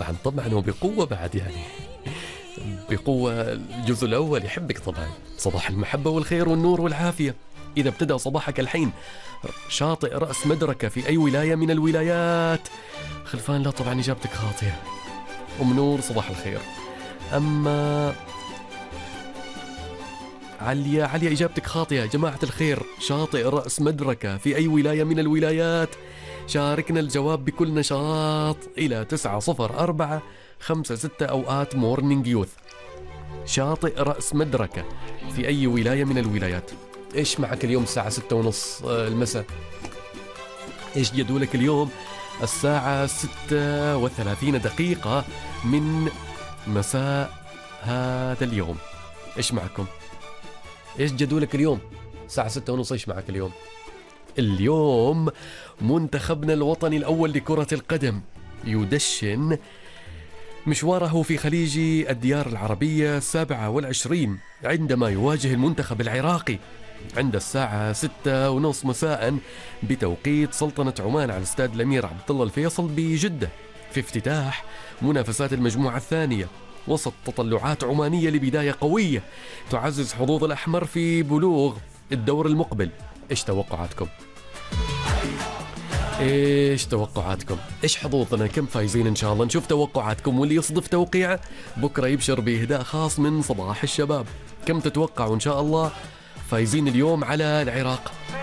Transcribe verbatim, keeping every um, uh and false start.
طبعا طبعا وبقوة بعد يعني، بقوة. الجزء الأول يحبك طبعا، صباح المحبة والخير والنور والعافية. إذا ابتدأ صباحك الحين شاطئ رأس مدركة في أي ولاية من الولايات. خلفان لا طبعا إجابتك خاطئة. أم نور صباح الخير. أما عليا، عليا إجابتك خاطئة يا جماعة الخير. شاطئ رأس مدركة في أي ولاية من الولايات؟ شاركنا الجواب بكل نشاط إلى تسعة صفر أربعة خمسة ستة أوقات مورنينج يوث. شاطئ رأس مدركة في أي ولاية من الولايات؟ إيش معك اليوم الساعة ستة ونص المساء؟ إيش جدولك اليوم الساعة ستة وثلاثين دقيقة من مساء هذا اليوم؟ إيش معكم؟ إيش جدولك اليوم الساعة ستة ونص؟ إيش معك اليوم؟ اليوم منتخبنا الوطني الأول لكرة القدم يدشن مشواره في خليج الديار العربية السابعة والعشرين عندما يواجه المنتخب العراقي عند الساعة ستة ونص مساء بتوقيت سلطنة عمان على استاد الأمير عبد الله الفيصل بجدة، في افتتاح منافسات المجموعة الثانية، وسط تطلعات عمانية لبداية قوية تعزز حظوظ الأحمر في بلوغ الدور المقبل. إيش توقعاتكم؟ إيش توقعاتكم؟ إيش حظوظنا؟ كم فايزين إن شاء الله؟ نشوف توقعاتكم، واللي يصدف توقيعه بكرة يبشر بإهداء خاص من صباح الشباب. كم تتوقعوا إن شاء الله فايزين اليوم على العراق؟